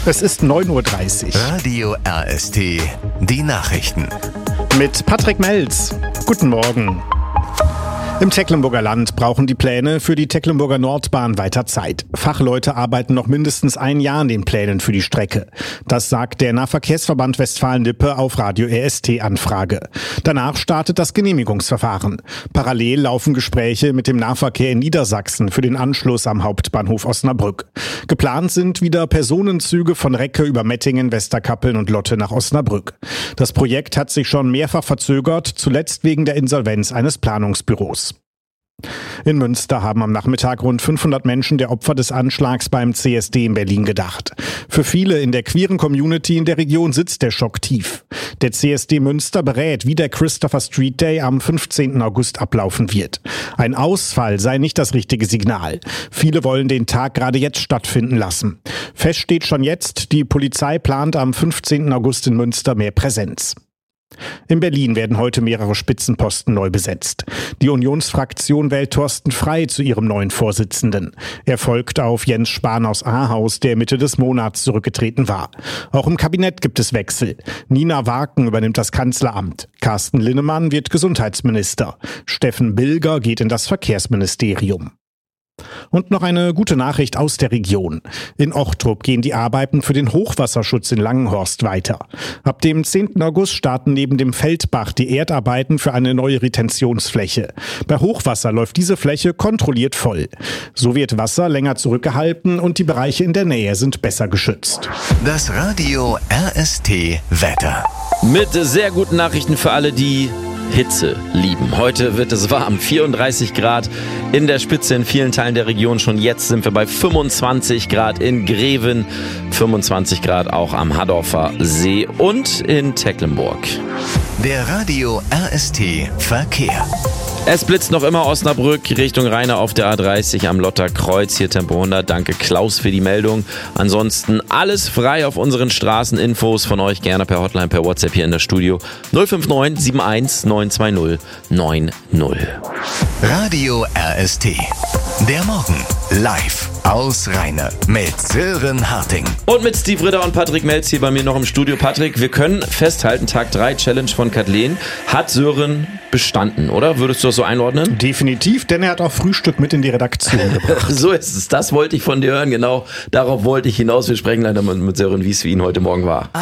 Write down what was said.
Es ist 9:30 Uhr. Radio RST, die Nachrichten. Mit Patrick Melz. Guten Morgen. Im Tecklenburger Land brauchen die Pläne für die Tecklenburger Nordbahn weiter Zeit. Fachleute arbeiten noch mindestens ein Jahr an den Plänen für die Strecke. Das sagt der Nahverkehrsverband Westfalen-Lippe auf Radio RST-Anfrage. Danach startet das Genehmigungsverfahren. Parallel laufen Gespräche mit dem Nahverkehr in Niedersachsen für den Anschluss am Hauptbahnhof Osnabrück. Geplant sind wieder Personenzüge von Recke über Mettingen, Westerkappeln und Lotte nach Osnabrück. Das Projekt hat sich schon mehrfach verzögert, zuletzt wegen der Insolvenz eines Planungsbüros. In Münster haben am Nachmittag rund 500 Menschen der Opfer des Anschlags beim CSD in Berlin gedacht. Für viele in der queeren Community in der Region sitzt der Schock tief. Der CSD Münster berät, wie der Christopher Street Day am 15. August ablaufen wird. Ein Ausfall sei nicht das richtige Signal. Viele wollen den Tag gerade jetzt stattfinden lassen. Fest steht schon jetzt, die Polizei plant am 15. August in Münster mehr Präsenz. In Berlin werden heute mehrere Spitzenposten neu besetzt. Die Unionsfraktion wählt Thorsten Frey zu ihrem neuen Vorsitzenden. Er folgt auf Jens Spahn aus Ahaus, der Mitte des Monats zurückgetreten war. Auch im Kabinett gibt es Wechsel. Nina Waken übernimmt das Kanzleramt. Carsten Linnemann wird Gesundheitsminister. Steffen Bilger geht in das Verkehrsministerium. Und noch eine gute Nachricht aus der Region. In Ochtrup gehen die Arbeiten für den Hochwasserschutz in Langenhorst weiter. Ab dem 10. August starten neben dem Feldbach die Erdarbeiten für eine neue Retentionsfläche. Bei Hochwasser läuft diese Fläche kontrolliert voll. So wird Wasser länger zurückgehalten und die Bereiche in der Nähe sind besser geschützt. Das Radio RST Wetter. Mit sehr guten Nachrichten für alle, die Hitze lieben. Heute wird es warm, 34 Grad in der Spitze in vielen Teilen der Region. Schon jetzt sind wir bei 25 Grad in Greven, 25 Grad auch am Hadorfer See und in Tecklenburg. Der Radio RST Verkehr. Es blitzt noch immer Osnabrück Richtung Rheine auf der A30 am Lotter Kreuz. Hier Tempo 100. Danke Klaus für die Meldung. Ansonsten alles frei auf unseren Straßen. Infos von euch gerne per Hotline, per WhatsApp hier in das Studio 059 71 920 90. Radio RST. Der Morgen live aus Rheine mit Sören Harting. Und mit Steve Ritter und Patrick Melz hier bei mir noch im Studio. Patrick, wir können festhalten, Tag 3 Challenge von Kathleen hat Sören bestanden, oder? Würdest du das so einordnen? Definitiv, denn er hat auch Frühstück mit in die Redaktion gebracht. So ist es. Das wollte ich von dir hören. Genau darauf wollte ich hinaus. Wir sprechen leider mit Sören, wie es für ihn heute Morgen war.